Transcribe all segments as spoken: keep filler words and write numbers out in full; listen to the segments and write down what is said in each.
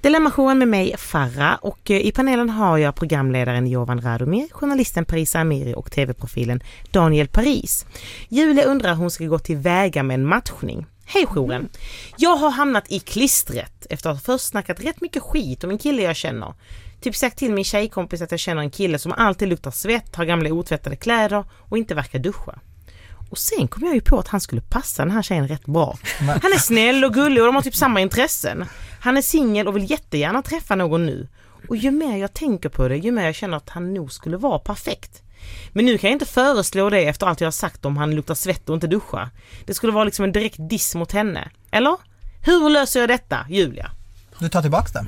Dilemmashowen med mig, Farah, och i panelen har jag programledaren Jovan Radomir, journalisten Parisa Amiri och tv-profilen Daniel Paris. Julia undrar hur hon ska gå till väga med en matchning. Hej jouren. Mm. Jag har hamnat i klistret efter att ha först snackat rätt mycket skit om en kille jag känner. Typ sagt till min tjejkompis att jag känner en kille som alltid luktar svett, har gamla otvättade kläder och inte verkar duscha. Och sen kom jag ju på att han skulle passa den här tjejen rätt bra. Han är snäll och gullig och de har typ samma intressen. Han är singel och vill jättegärna träffa någon nu. Och ju mer jag tänker på det, ju mer jag känner att han nog skulle vara perfekt. Men nu kan jag inte föreslå det efter allt jag har sagt om han luktar svett och inte duscha. Det skulle vara liksom en direkt diss mot henne. Eller? Hur löser jag detta, Julia? Du tar tillbaka den.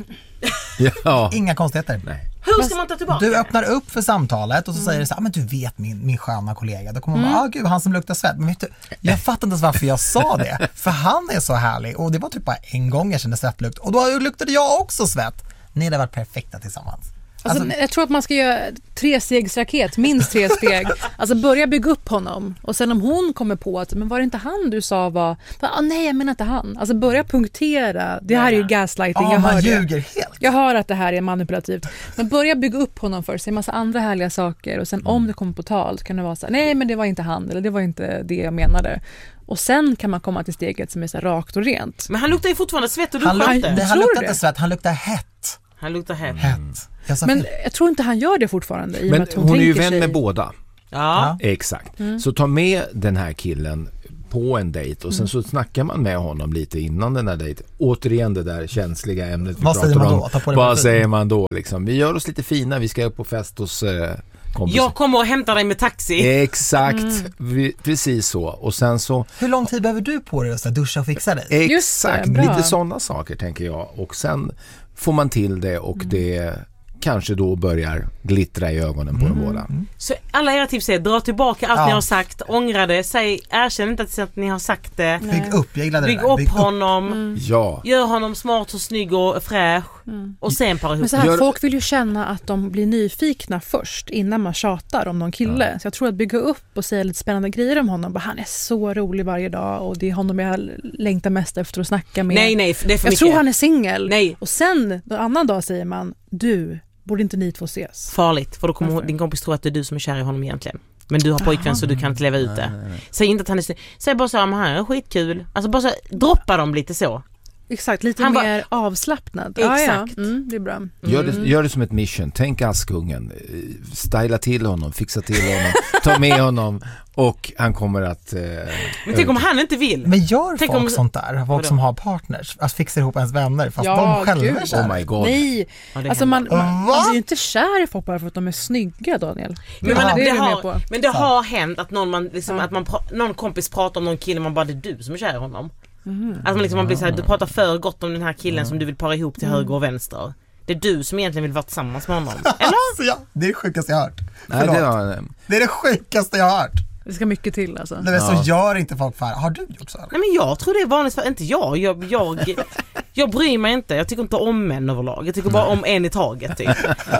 Ja. Inga konstigheter. Nej. Hur ska man ta tillbaka? Du öppnar upp för samtalet och så mm. säger du så här, men du vet min, min sköna kollega. Då kommer man mm. bara, ah, gud, han som luktar svett. Men vet du, jag fattar inte ens varför jag sa det. För han är så härlig. Och det var typ bara en gång jag kände svettlukt. Och då luktade jag också svett. Ni hade varit perfekta tillsammans. Alltså, alltså, jag tror att man ska göra tre stegsraket, minst tre steg. Alltså börja bygga upp honom. Och sen om hon kommer på att, men var det inte han du sa var... Ah, nej, jag menar inte han. Alltså börja punktera. Det här är ju gaslighting. Ja, jag man hör ljuger det. helt. Jag hör att det här är manipulativt. Men börja bygga upp honom först. Se en massa andra härliga saker. Och sen mm. om det kommer på tal så kan det vara så här, nej men det var inte han. Eller det var inte det jag menade. Och sen kan man komma till steget som är så här rakt och rent. Men han luktar ju fortfarande svett och du han, inte. Nej, han luktar inte svett, han luktar hett. Han luktar hett. hett. Jag men jag tror inte han gör det fortfarande. I men att hon hon är ju vän sig. med båda. Ja. Exakt. Mm. Så ta med den här killen på en dejt och sen så snackar man med honom lite innan den här dejten. Återigen det där känsliga ämnet vi Vad pratar säger man om. då? Ta på det Vad säger man då? Liksom? Vi gör oss lite fina, vi ska upp på fest hos eh, kompis. Jag kommer och hämtar dig med taxi. Exakt, Mm. vi, precis så. Och sen så... Hur lång tid behöver du på dig att duscha och fixa dig? Exakt, det, lite sådana saker tänker jag. Och sen får man till det och mm. det kanske då börjar glittra i ögonen på mm. de båda. Så alla era tips är, dra tillbaka allt ja. ni har sagt, ångra det, säg, erkänn inte att ni har sagt det. Nej. Bygg upp, jag gillade Bygg det där. Bygg upp honom, mm. ja. Gör honom smart och snygg och fräsch mm. och sen para ihop. Men så här, Gör... folk vill ju känna att de blir nyfikna först innan man tjatar om någon kille. Ja. Så jag tror att bygga upp och säga lite spännande grejer om honom. Bara, han är så rolig varje dag och det är honom jag längtar mest efter att snacka med. Nej, nej, det är för jag mycket. tror han är singel. Nej. Och sen, en annan dag säger man, du, borde inte ni två ses? Farligt, för då kommer din kompis tro att det är du som är kär i honom egentligen. Men du har pojkvän Aha. så du kan inte leva ut det. Nej, nej. Säg inte att han är snygg. Säg bara så här, men han är skitkul. Alltså bara så här, droppa dem lite så. Exakt, lite han mer var... avslappnad. Exakt. Ja, ja. Mm, det är bra. Mm. Gör, det, gör det som ett mission. Tänk Askungen. Styla till honom, fixa till honom, ta med honom och han kommer att... Eh, men tänk om han inte vill. Men gör tänk folk om... sånt där? Folk Vadå? Som har partners. Alltså fixar ihop ens vänner fast ja, de själva gud. är kära. Oh my god. Nej, ja, alltså man, man, man blir ju inte kär i folk bara för att de är snygga, Daniel. Men, man, det, det, det har, men det Så. har hänt att någon, man, liksom, ja. att man pra- någon kompis pratar om någon kille man bara, det är du som är kär i honom. Mm. Att man, liksom, man blir så här, du pratar för gott om den här killen mm. som du vill para ihop till mm. höger och vänster. Det är du som egentligen vill vara tillsammans med honom. Eller? Alltså, ja, det är det sjukaste jag har hört. Nej, det, var... det är det sjukaste jag har hört. Det ska mycket till alltså. Nej, men så gör inte folk för. Har du gjort så? Nej, men jag tror det är vanligt för inte jag. Jag, jag, jag bryr mig inte. Jag tycker inte om män överlag. Jag tycker bara om en i taget typ.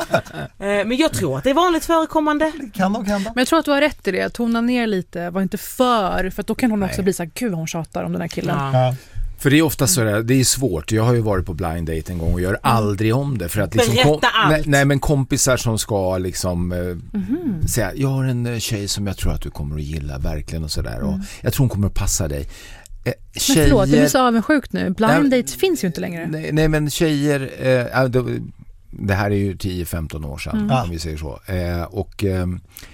Men jag tror att det är vanligt förekommande. Det kan nog hända. Men jag tror att du har rätt i det. Tona ner lite. Var inte för. För att då kan hon också Nej. bli så här, gud hon tjatar om den här killen. Ja. Ja. För det är ofta så där, det är svårt. Jag har ju varit på blind date en gång och gör mm. aldrig om det för att liksom berätta kom, allt. Nej, nej men kompisar som ska liksom eh, mm-hmm. säga, jag har en tjej som jag tror att du kommer att gilla verkligen och sådär mm. och jag tror hon kommer att passa dig. Eh, tjejer, men förlåt, det blir så avundsjukt nu. Blind nej, dates finns ju inte längre. Nej, nej men tjejer eh, det, det här är ju tio femton år sedan mm. om vi säger så. Eh, och eh,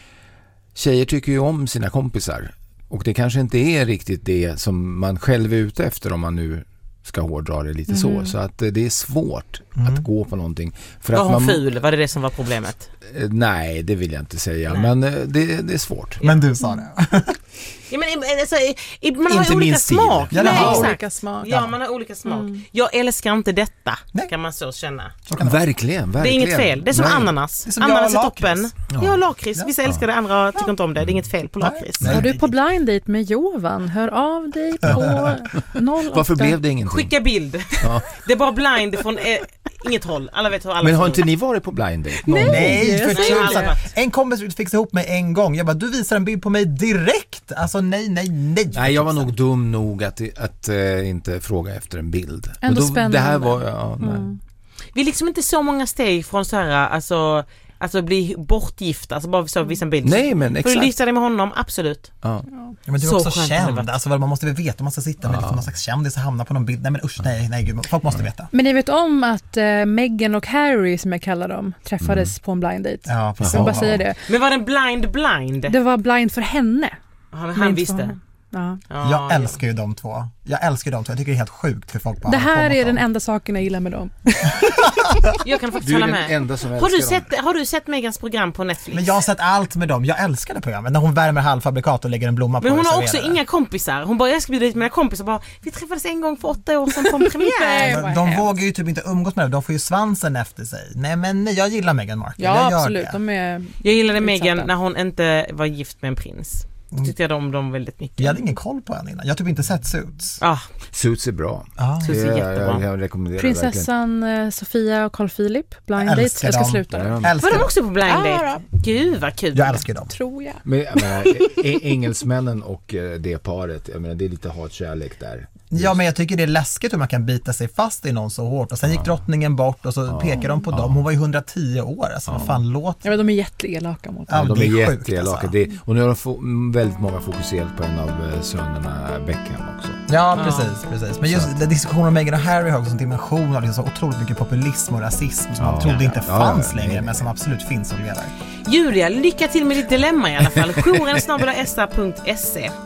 tjejer tycker ju om sina kompisar. Och det kanske inte är riktigt det som man själv är ute efter om man nu ska hårdra det lite mm. så. Så att det är svårt mm. att gå på någonting. För var att hon man, ful? Var det det som var problemet? Nej, det vill jag inte säga. Nej. Men det, det är svårt. Men du sa det. Ja, men, alltså, man har inte ju olika min stil. smak. Ja, Nej, har exakt. olika smak. Ja, man har olika smak. Mm. Jag älskar inte detta. Nej. Kan man så känna. Så kan det verkligen, verkligen. Det är inget fel. Det är som Nej. ananas. Det är som ananas jag är och toppen. lakrits. Ja, Ja. lakrits. Vissa Ja. älskar det, andra tycker inte om det. Det är inget fel på Nej. lakrits. Nej. Var du på blind date med Jovan? Hör av dig på noll åtta. Varför blev det ingenting? Skicka bild. Ja. Det är bara blind från eh, inget håll. Alla vet hur alla Men har ser inte ut. ni varit på blind date? Nej. Nej, jag för säger tusan. det. En kompis fixade ihop mig en gång. Jag bara, du visar en bild på mig direkt. Alltså nej, nej, nej. Nej, jag var nog dum nog att, att äh, inte fråga efter en bild. Ändå och då, spännande. Det här var, ja, nej. Mm. Vi är liksom inte så många steg från så här, alltså, alltså bli bortgifta, alltså bara så vissa bilder. Nej, men exakt. För du gifta dig med honom, absolut. Ja. Ja, men du är Så också skönt hade det känd, varit. alltså man måste väl veta om man ska sitta med Ja. liksom någon slags kändis och hamna på någon bild. Nej men usch, nej, nej gud, folk måste veta. Men ni vet om att uh, Meghan och Harry, som jag kallar dem, träffades Mm. på en blind date. Ja, precis. Jag vill bara säga det. Men var den blind blind? Det var blind för henne. Ja, men men han inte visste. för honom. Ja. Ja, Jag älskar ju de två. Jag älskar ju de två. Jag tycker det är helt sjukt hur folk bara Det håller på här mot är den dem. enda saken jag gillar med dem. Jag kan faktiskt Du är hålla den med. enda som Har älskar du, dem. sett, har du sett Megans program på Netflix? Men jag har sett allt med dem. Jag älskar det programmet. När hon värmer halvfabrikat och lägger en blomma på Men hon och har också serverar det. inga kompisar. Hon bara, jag ska bjuda dit mina kompisar. Bara, vi träffades en gång för åtta år sedan på en premiär. Nej. Men vad de hemskt. vågar ju typ inte umgås med det. De får ju svansen efter sig. Nej men nej, jag gillar Meghan Markle. Ja, jag gör absolut. det. De är... Jag gillade Utsatta. Meghan när hon inte var gift med en prins. Då tyckte jag om dem väldigt mycket. Jag hade ingen koll på henne innan. Jag har typ inte sett Suits. Ah, Suits är bra. Ah. Suits är Det- jättebra. Jag, jag rekommenderar verkligen. Prinsessan eh, Sofia och Carl Philip, blind Jag date. älskar Jag ska dem. sluta nu. Ja. Älskar var de dem. också på blind Ja, date? Gud vad kul. Jag älskar dem. Tror jag. Men jag menar, e- engelsmännen och eh, det paret, jag menar, det är lite hatkärlek där. Ja men jag tycker det är läskigt hur man kan bita sig fast i någon så hårt och sen gick drottningen bort och så pekar de på dem. Hon var ju hundratio år, alltså vad fan låt. Ja, men de är jätteelaka mot Ja, Ja, men de det är är sjukt, jätteelaka. alltså. Det, och nu har de få, väldigt många fokuserat på en av eh, sönerna, Beckham också. Ja, precis, precis. Men just Så att- den diskussionen om Meghan och Harry har också en dimension av liksom så otroligt mycket populism och rasism som Ja, man trodde ja, inte ja. fanns Ja, ja, längre nej. men som absolut finns och lever. Julia, lycka till med ditt dilemma i alla fall. Jouren snabel-a s a punkt se.